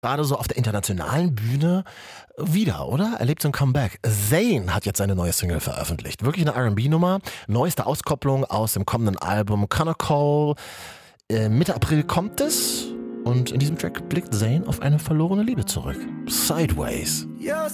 Gerade so auf der internationalen Bühne wieder, oder? Erlebt so ein Comeback. Zayn hat jetzt seine neue Single veröffentlicht. Wirklich eine R&B-Nummer. Neueste Auskopplung aus dem kommenden Album Connor Cole. Mitte April kommt es. Und in diesem Track blickt Zayn auf eine verlorene Liebe zurück. Sideways.